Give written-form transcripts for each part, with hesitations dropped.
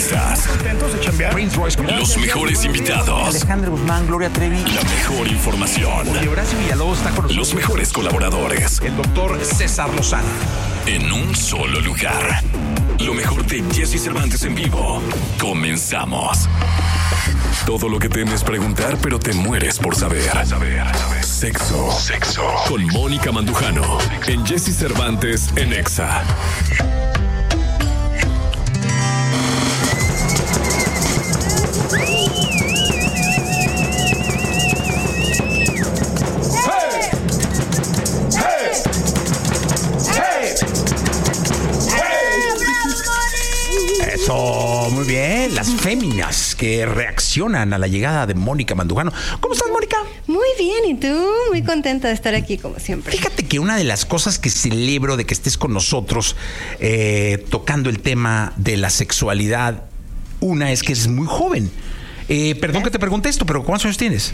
entrevistas, Contentos de chambear. Prince Royce, los mejores invitados, Alejandro Guzmán, Gloria Trevi, la mejor información, Horacio Villalobos está con nosotros. los mejores colaboradores, El doctor César Lozano. en un solo lugar. Lo mejor de Jesse Cervantes en vivo. Comenzamos. Todo lo que temes preguntar, pero te mueres por saber. Sexo. Con Mónica Mandujano. En Jesse Cervantes en Exa. Eso, muy bien. Las féminas que reaccionan a la llegada de Mónica Mandujano. ¿Cómo estás, Mónica? Muy bien, ¿y tú? Muy contenta de estar aquí, como siempre. Fíjate que una de las cosas que celebro de que estés con nosotros tocando el tema de la sexualidad, una es que eres muy joven. Perdón que te pregunte esto, pero ¿cuántos años tienes?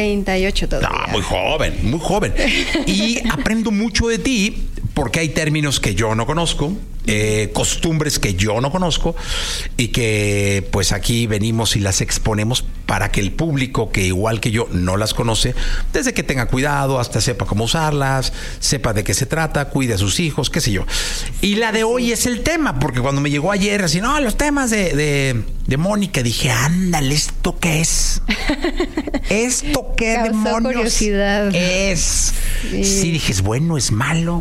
38 todavía. No, muy joven. Y aprendo mucho de ti porque hay términos que yo no conozco, costumbres que yo no conozco y que pues aquí venimos y las exponemos para que el público que igual que yo no las conoce, desde que tenga cuidado hasta sepa cómo usarlas, sepa de qué se trata, cuide a sus hijos, qué sé yo. Y la de hoy es el tema, porque cuando me llegó ayer así, no, los temas de Mónica, dije, ándale, ¿esto qué es? ¿Esto qué Causó demonios curiosidad. es? Sí, dije, ¿es bueno, es malo?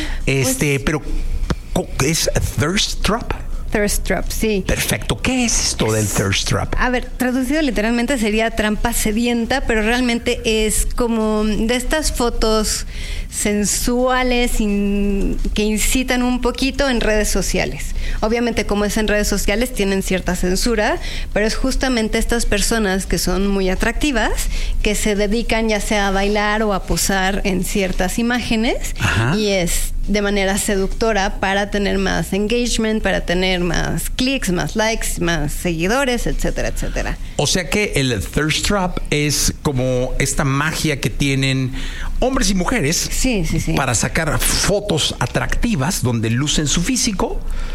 Pero ¿es thirst trap? Thirst trap, sí. Perfecto. ¿Qué es esto del thirst trap? A ver, traducido literalmente sería trampa sedienta, pero realmente es como de estas fotos sensuales que incitan un poquito en redes sociales. Obviamente, como es en redes sociales, tienen cierta censura, pero es justamente estas personas que son muy atractivas, que se dedican ya sea a bailar o a posar en ciertas imágenes. Ajá. Y es de manera seductora para tener más engagement, para tener más clics, más likes, más seguidores, etcétera, etcétera. O sea que el thirst trap es como esta magia que tienen hombres y mujeres, sí, para sacar fotos atractivas donde lucen su físico.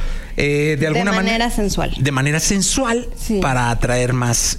De alguna manera sensual. De manera sensual, sí. Para atraer más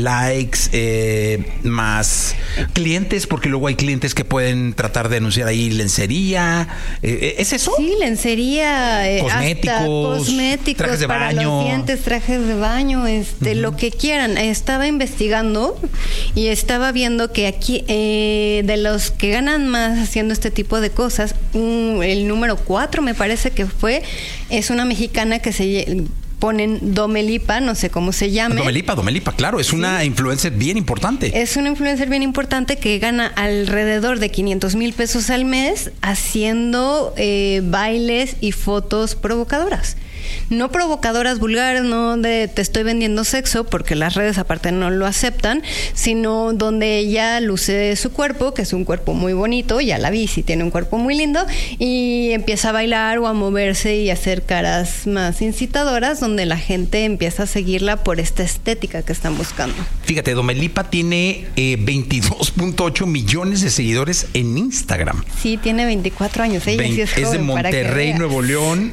likes, más clientes, porque luego hay clientes que pueden tratar de anunciar ahí lencería. ¿Es eso? Sí, lencería, cosméticos, trajes de para baño. Los dientes, trajes de baño, lo que quieran. Estaba investigando y estaba viendo que aquí, de los que ganan más haciendo este tipo de cosas, el número 4 me parece que es una mexicana que se ponen Domelipa, no sé cómo se llame. Domelipa, claro, es una influencer bien importante. Es una influencer bien importante que gana alrededor de 500,000 pesos al mes haciendo bailes y fotos provocadoras. No provocadoras vulgares, no de te estoy vendiendo sexo, porque las redes aparte no lo aceptan, sino donde ella luce su cuerpo, que es un cuerpo muy bonito, ya la vi, sí tiene un cuerpo muy lindo, y empieza a bailar o a moverse y a hacer caras más incitadoras, donde la gente empieza a seguirla por esta estética que están buscando. Fíjate, Domelipa tiene 22.8 millones de seguidores en Instagram. Sí, tiene 24 años, ella sí es joven. Es de Monterrey, Nuevo León,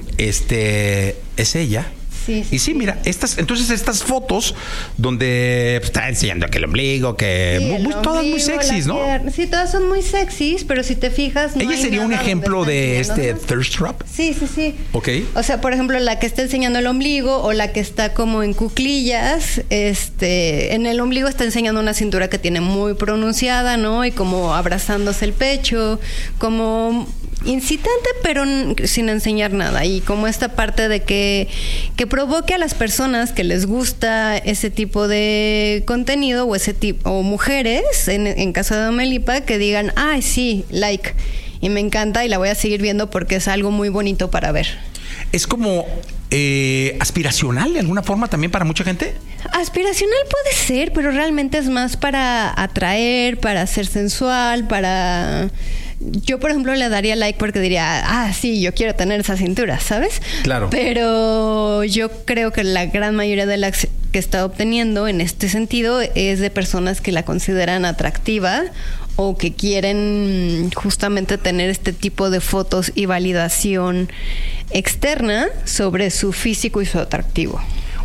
es ella. Sí, y sí, mira, estas fotos donde está enseñando aquel ombligo, que todas muy sexys, ¿no? Sí, todas son muy sexys, pero si te fijas, no ella sería un ejemplo de thirst trap. Sí. Ok. O sea, por ejemplo, la que está enseñando el ombligo o la que está como en cuclillas, en el ombligo está enseñando una cintura que tiene muy pronunciada, ¿no? Y como abrazándose el pecho, como incitante, pero sin enseñar nada. Y como esta parte de que provoque a las personas que les gusta ese tipo de contenido o mujeres, en caso de Domelipa, que digan, ay, sí, like, y me encanta y la voy a seguir viendo porque es algo muy bonito para ver. Es como aspiracional de alguna forma también para mucha gente. Aspiracional puede ser, pero realmente es más para atraer, para ser sensual, para... Yo, por ejemplo, le daría like porque diría, sí, yo quiero tener esa cintura, ¿sabes? Claro. Pero yo creo que la gran mayoría de las que está obteniendo en este sentido es de personas que la consideran atractiva o que quieren justamente tener este tipo de fotos y validación externa sobre su físico y su atractivo.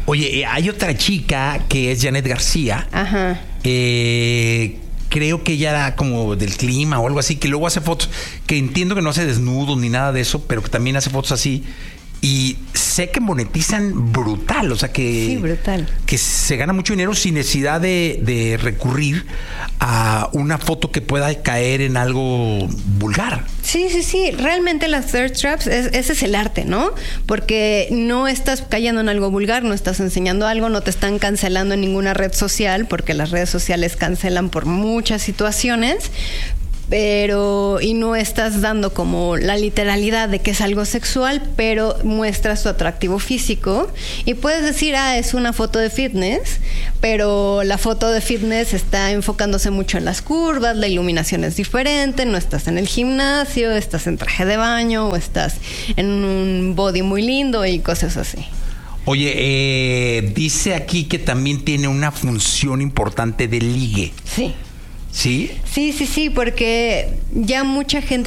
Oye, hay otra chica que es Janet García. Ajá. Creo que ella era como del clima o algo así, que luego hace fotos, que entiendo que no hace desnudos ni nada de eso, pero que también hace fotos así. Y sé que monetizan brutal, o sea que... Sí, brutal. Que se gana mucho dinero sin necesidad de recurrir a una foto que pueda caer en algo vulgar. Sí. Realmente las thirst traps, ese es el arte, ¿no? Porque no estás cayendo en algo vulgar, no estás enseñando algo, no te están cancelando en ninguna red social, porque las redes sociales cancelan por muchas situaciones. Y no estás dando como la literalidad de que es algo sexual, pero muestras tu atractivo físico y puedes decir, es una foto de fitness, pero la foto de fitness está enfocándose mucho en las curvas, la iluminación es diferente, no estás en el gimnasio, estás en traje de baño o estás en un body muy lindo y cosas así. Oye, dice aquí que también tiene una función importante de ligue. Sí. ¿Sí? Sí, porque ya mucha gente